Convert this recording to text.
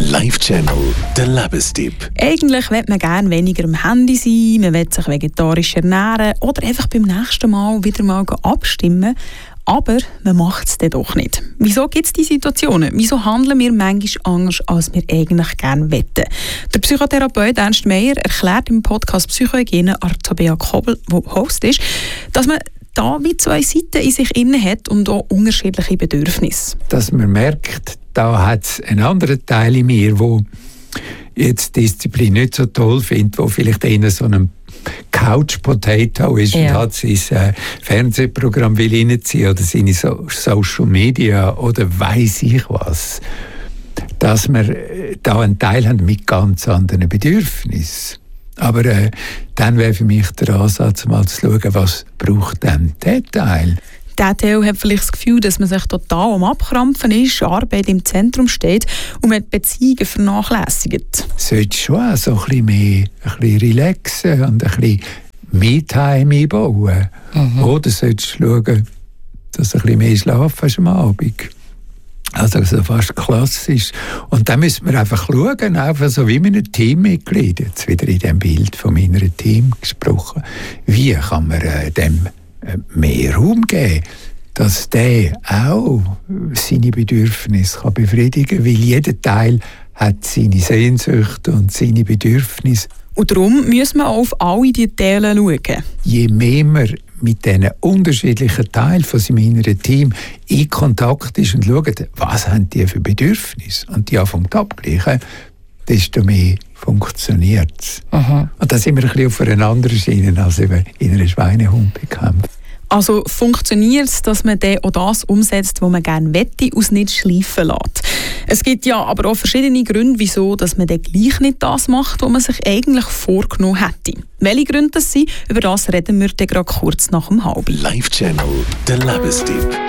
Live-Channel, der Lebenstipp. Eigentlich will man gerne weniger am Handy sein, man will sich vegetarisch ernähren oder einfach beim nächsten Mal wieder mal abstimmen. Aber man macht es dann doch nicht. Wieso gibt es diese Situationen? Wieso handeln wir manchmal anders, als wir eigentlich gerne wetten? Der Psychotherapeut Ernst Meier erklärt im Podcast Psychohygiene Tabea Kobel, der Host ist, dass man da wie zwei Seiten in sich inne hat und auch unterschiedliche Bedürfnisse. Dass man merkt, da hat es einen anderen Teil in mir, der jetzt Disziplin nicht so toll findet, der vielleicht eher so ein Couch-Potato ist und hat sein Fernsehprogramm will reinziehen oder seine Social Media oder weiss ich was. Dass wir da einen Teil haben mit ganz anderen Bedürfnissen. Aber dann wäre für mich der Ansatz, mal zu schauen, was braucht denn der Teil? Der Teil hat vielleicht das Gefühl, dass man sich total am Abkrampfen ist, Arbeit im Zentrum steht und man die Beziehungen vernachlässigt. Solltest schon auch so ein bisschen relaxen und ein bisschen Me-Time einbauen. Oder solltest du schauen, dass du ein bisschen mehr Schlaf hast am Abend. Also so fast klassisch. Und dann müssen wir einfach schauen, einfach so wie mit einem Teammitglied, jetzt wieder in dem Bild von meinem Team gesprochen, wie kann man dem mehr Raum geben, dass der auch seine Bedürfnisse befriedigen kann, weil jeder Teil hat seine Sehnsüchte und seine Bedürfnisse. Und darum müssen wir auf alle diese Teile schauen. Je mehr man mit diesen unterschiedlichen Teilen von seinem inneren Team in Kontakt ist und schaut, was haben die für Bedürfnisse und die anfangen abgleichen, desto mehr funktioniert es. Und da sind wir ein bisschen auf einer anderen Schiene als in einer Schweinehundbekämpfung. Also funktioniert es, dass man dann auch das umsetzt, was man gerne wette, und es nicht schleifen lässt. Es gibt ja aber auch verschiedene Gründe, wieso dass man dann gleich nicht das macht, was man sich eigentlich vorgenommen hätte. Welche Gründe das sind, über das reden wir dann gerade kurz nach dem Halben. Live-Channel, der Lebenstipp.